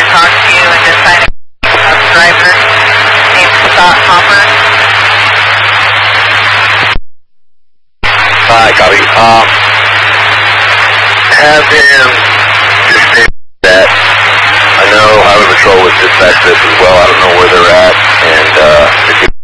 talk to you and decide a driver named Scott Hopper. Hi, copy. Have him just say that I know Highway Patrol was dispatched this as well. I don't know where they're at, and if you